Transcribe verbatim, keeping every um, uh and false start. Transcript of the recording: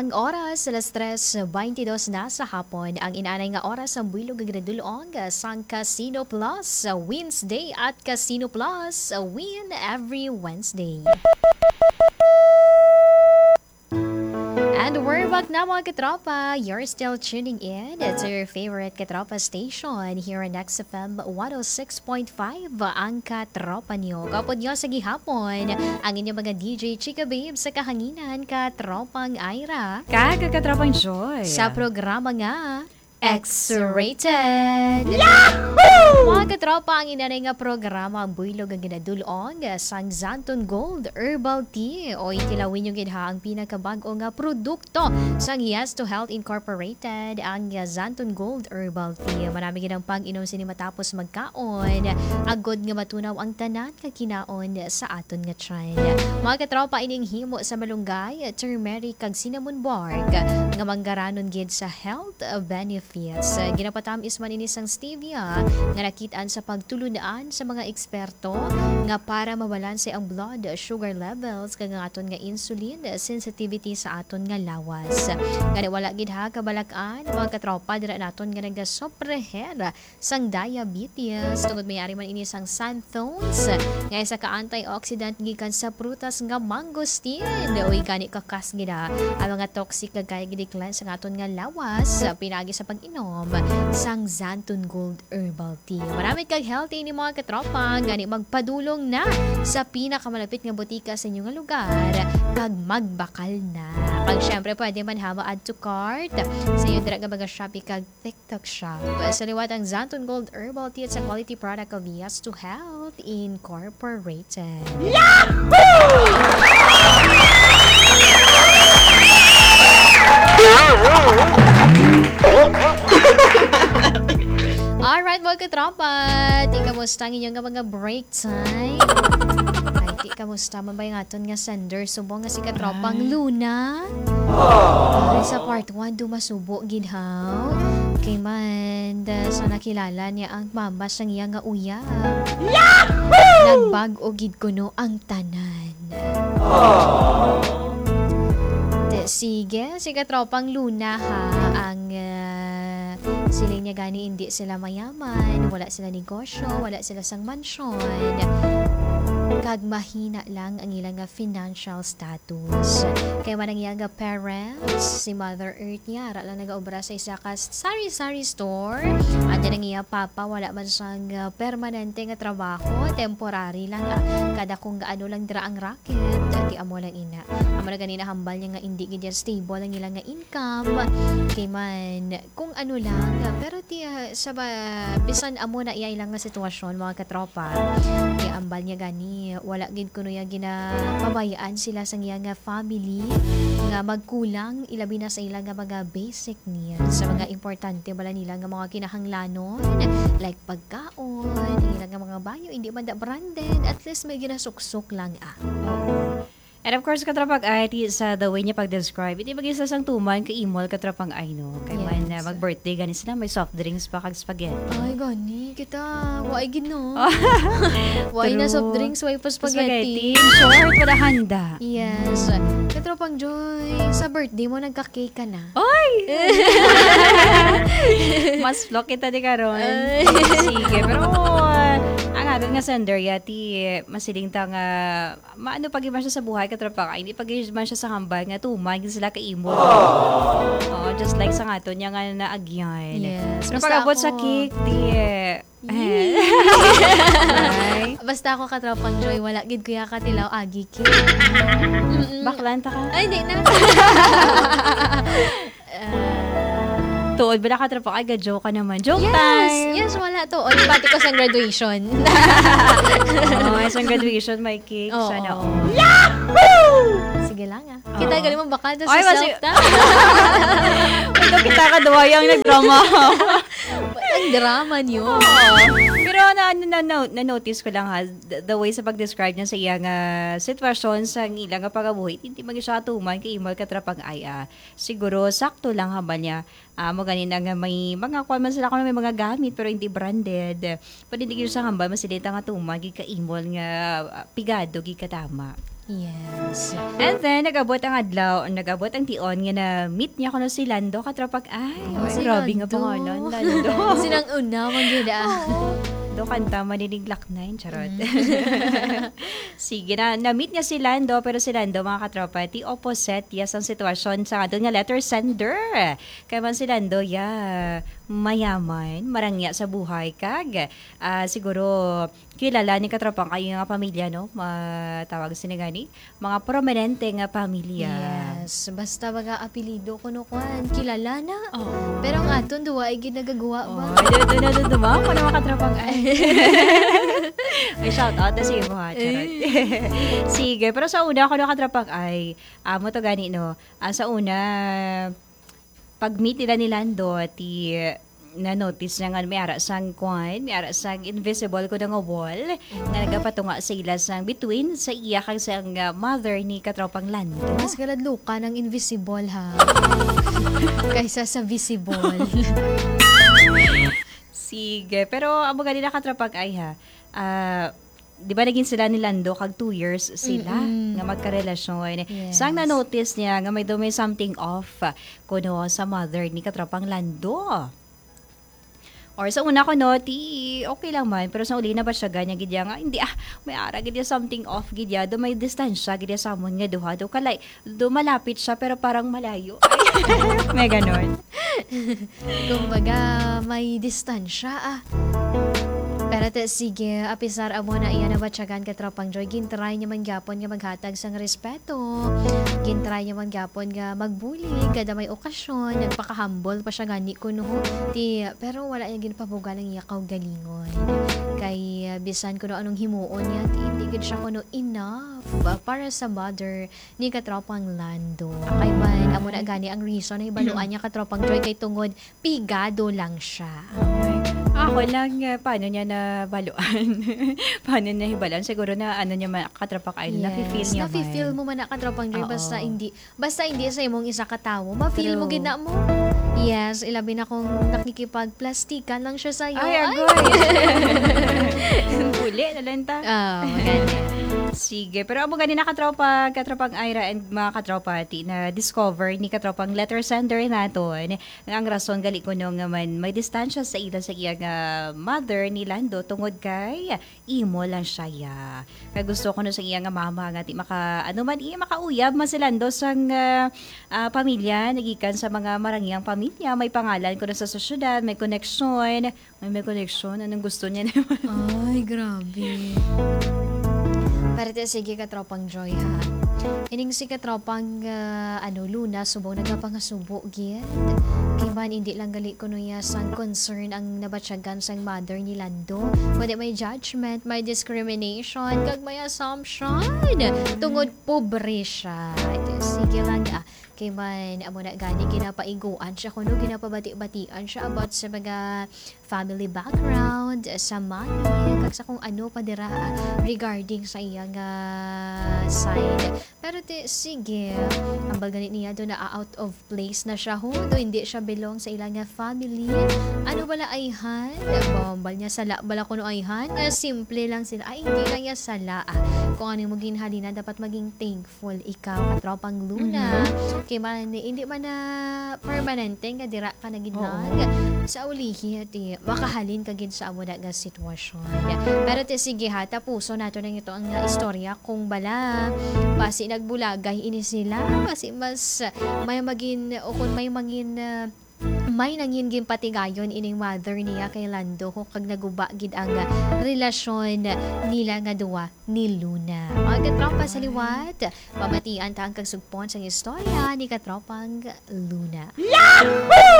Ang oras alas tres twenty-two na sa hapon. Ang inaanay nga oras ang builog agradulong sang Casino Plus Wednesday at Casino Plus win every Wednesday. And we're back na mga katropa. You're still tuning in to your favorite katropa station here on X F M one oh six point five, ang katropa nyo. Kapod nyo sa gihapon, ang inyong mga D J Chika Babe sa kahanginan, katropang Ira. Kakakatropang Joy. Sa programa nga, X-Rated! Yahoo! Mga katropa, ang inanay nga programa ang builog ang ginadulong sang Zanton Gold Herbal Tea o itilawin yung gidha ang pinakabago nga produkto sang Yes to Health Incorporated, ang Zanton Gold Herbal Tea. Marami ginang pag-inom sini matapos magkaon. Agod nga matunaw ang tanan nga kinaon sa aton nga trend. Mga katropa, ining himo sa malunggay, turmeric kag cinnamon bark nga manggaranon gid sa health benefits. Uh, ginapatam is man ini sang stevia nga nakitaan sa pagtulunaan sa mga eksperto nga para mabalanse ang blood sugar levels kag nga aton nga insulin sensitivity sa aton nga lawas. Nga wala gid ha kabalakan mga katropa dira naton nga nagasopreher sang diabetes tungod may-ari man ini sang xanthones nga isa ka antioxidant gikan sa prutas nga mangosteen. Uy gani kakas gid ha ang mga toxic nga kay gid cleanse sa aton nga lawas pinagi sa pag-inom sang Zanton Gold Herbal Tea. Marami kag healthy ni mga katropa, gani magpadulong na sa pinakamalapit nga butika sa inyong lugar kag magbakal na. Pag syempre pwede man hama add to cart sa iyo dira nga mga Shopee kag TikTok shop. Sa liwat ang Zanton Gold Herbal Tea at sa quality product of Yes to Health Incorporated. Yahoo! Alright mga katropa, di kamusta ang inyong mga break time? Ay, di kamusta man ba yung aton nga sender? Subo nga si katropang Luna. Ay, sa part one, dumasubo ginhaw. Kay man, da, sa nakilala niya ang mama sang iya nga uya. Yahoo! Nagbag o gid kuno ang tanan. De, sige, si katropang Luna ha, ang uh, sila niya gani hindi sila mayaman, wala sila negosyo, wala sila sang mansyon. Kag mahina lang ang ilang nga financial status. Kaya man ang iyang nga parents, si Mother Earth niya, ara lang nag-obra sa isa ka sari-sari store. At yan ang iya papa, wala man siyang uh, permanente nga trabaho, temporary lang. Ah. Kada kung gaano lang dira ang racket, at di amo lang ina. Amo na ganina hambal niya nga hindi gid stable ang ilang nga income. Kay man, kung ano lang, uh, pero ti uh, sa ba, bisan amo na iya ilang nga sitwasyon, mga katropa, di ambal niya gani wala gid kuno ya ginapabayaan sila sa iya nga family nga magkulang ilabi na sa ilang nga mga basic needs sa mga importante bala nila nga mga kinahanglanon like pagkaon, ilang nga mga bayo hindi man da branded, at least may ginasuksok lang ah. And of course, katrapag ay sa the way niya pag-describe, iti mag-isa sang tuman kay imol katrapang ay no. Kay yes. Man uh, mag-birthday gani sila, may soft drinks pa kag spaghetti. Ay gani kita, why gid no. Why na soft drinks, why pa spaghetti. Spaghetti, short wala handa. Yes. Katrapang Joy, sa birthday mo nagka-cake ka na. Oy! Mas vlog kita di karon. Sige, pero ang aton nga sender yati masiling ta nga maano pag iba siya sa buhay katrapa hindi pag man siya sa hambal nga tuman sila ka imo. Oh, just like sa aton nya nga naagyan. Yes. Pero pag abot sa cake di eh. Basta ako katropang Joy, wala gid kuya ka tilaw agi cake. Baklan ta ka? Ay di na. Tuod ba na katrapa? Ay, ga-joke ka naman. Joke yes, time! Yes, wala to. O, pati ko sa graduation. Oo, oh, sa graduation, may cake. Oh, sana oh. all. Yahoo! Sige lang ah. Kita galing mo baka doon ay, sa masi- self-ta. Ito kita ka duwayang nag-drama. Ang drama niyo. Oh. Pero na, na, na, na notice ko lang ha, the, the way sa pag-describe niya sa iyang uh, sitwasyon sa ilang pagabuhit, hindi mag-isya tuman kay imal katrapang ay ah. Siguro, sakto lang haba niya. Uh, mo ganina nga may mga kwan man sila ko na may mga gamit pero hindi branded. Pwede hindi sa hambal masilita nga tuman, gika imol nga uh, pigado, gika tama. Yes. And then, nag-abot ang adlaw, nag-abot ang tion nga na meet niya ko na si Lando katrapak ay. Oh, Ay, si grabe nga Lando. pangalan, Lando. Sinang una, magyada. Do kanta manilig laknain, charot. Sige na, na-meet niya si Lando, pero si Lando, mga katropa, ti opposite, yes, ang sitwasyon sa doon nga letter sender. Kaya man si Lando, yeah, mayaman, marangya sa buhay, kag. Ah, siguro, kilala ni katropang kayo nga pamilya, no? Matawag sinigani, mga prominente nga pamilya. Yes. Basta baga apelido ko no kwan. Kilala na. Oh. Pero ang aton, duwa ay ginagagawa ba? Oh, doon na doon mo, kung naman katrapang ay. Ay, shout out na sige mo ha, charot. Sige, pero sa una, kung nakatrapang ay, amo to gani, no? Ah, sa una, pag-meet nila ni Lando, ti na-notice niya nga may ara sang kwan, may ara sang invisible ko nga wall, nga nagapatunga sa ila sang between sa iya kag sang uh, mother ni katropang Lando. Mas kaladluka ng invisible ha. Kaysa sa visible. Sige, pero amo ganina katrapag ay ha. Ah, di ba naging sila ni Lando kag two years sila Mm-mm. nga magkarelasyon. Yes. Sang na-notice niya nga may do may something off uh, kuno sa mother ni katropang Lando. Or sa una ko no, ti okay lang man, pero sa uli na ba siya ganyan gidya nga, hindi ah, may ara gidya something off gidya, do may distansya gidya sa amon nga duha, do kalay, do malapit siya pero parang malayo. Ay, may ganon. Kumbaga, may distansya ah. Pero te, sige, apisar amo na iya na batsagan ka tropang Joy. Gintry niya man gyapon nga maghatag sang respeto. Gintry niya man gyapon nga magbulig kada may okasyon. Nagpaka-humble pa siya gani kuno. Ti, pero wala niya ginpabuga ng iya kaugalingon. Kay uh, bisan kuno anong himuon niya, ti hindi gid siya kuno enough uh, para sa mother ni katropang Lando. Kay man amo na gani ang reason na ibaluan niya katropang Joy kay tungod pigado lang siya. Ako lang, uh, paano niya na baluan? Paano niya hibalan? Siguro na ano niya man, katrapak ay, yes. Nafe-feel niya Nafe-feel man. mo man na katropang Joy Oo. basta hindi, basta hindi sa imong isa katawo. Ma-feel mo True. gina mo. Yes, ilabi na kung nakikipag-plastikan lang siya sa'yo. Ay, agoy! Huli, nalanta. Oh, maganda. Sige, pero amo ganina katropa, katropang Ira and mga katropa ti na discover ni katropang letter sender naton nga ang rason gali ko no nga man may distansya sa ila sa iya nga mother ni Lando tungod kay imo lang siya ya. Kaya gusto ko no sa iya nga mama nga ti maka ano man iya makauyab man si Lando sang uh, uh, pamilya nagikan sa mga marangyang pamilya, may pangalan ko na sa sosyedad, may connection, may may connection anong gusto niya naman. Ay, grabe. Pero te, sige katropang Joy ha. Ining si katropang uh, ano, Luna, subo nagapangasubo gid. Kay man hindi lang gali ko nuya sang concern ang nabatsyagan sang mother ni Lando. Kundi may judgment, may discrimination, kag may assumption. Tungod pobre siya. Ito, sige lang ah. Kay man amo na gani ginapaiguan siya kuno ginapabati-batian siya about sa mga family background sa money kag sa kung ano pa dira regarding sa iyang uh, side. Pero te, sige ambal ganit niya do na out of place na siya ho do hindi siya belong sa ilang nga family. Ano bala ayhan bombal niya sala bala kuno ayhan uh, simple lang sila ay hindi lang niya sala ah. Kung ano mo ginhalina dapat maging thankful ikaw katropang Luna. Mm-hmm. Kay man hindi man na permanente nga dira ka na ginag sa ulihi ti makahalin ka gid sa amo na nga sitwasyon. Pero ti sige ha tapuso nato nang ito ang uh, istorya kung bala basi nagbulagay ini sila basi mas uh, may magin o kung may magin uh, may nangin gin patigayon ining mother niya kay Lando kung kag naguba gid ang uh, relasyon nila nga duwa ni Luna. Mga katropa sa liwat, pamatian ta ang kagsugpon sa istorya ni katropang Luna. Yahoo!